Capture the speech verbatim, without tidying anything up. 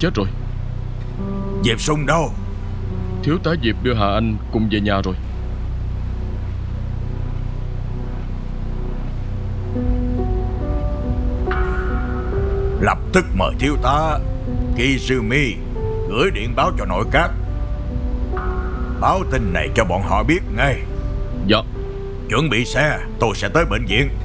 chết rồi. Diệp Sung đâu? Thiếu tá Diệp đưa Hà Anh cùng về nhà rồi. Lập tức mời thiếu tá Kizumi gửi điện báo cho nội các, báo tin này cho bọn họ biết ngay. Dạ. Chuẩn bị xe, tôi sẽ tới bệnh viện.